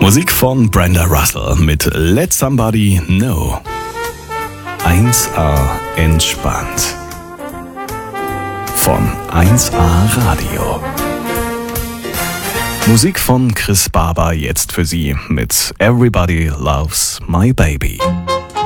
Musik von Brenda Russell mit Let Somebody Know. 1A entspannt. Von 1A Radio. Musik von Chris Barber jetzt für Sie mit Everybody Loves My Baby.